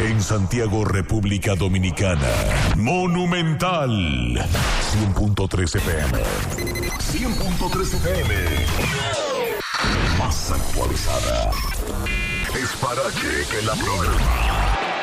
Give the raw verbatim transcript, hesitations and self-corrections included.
En Santiago, República Dominicana. Monumental. cien punto tres F M. cien punto tres F M. Más actualizada. Es para que, que la programa.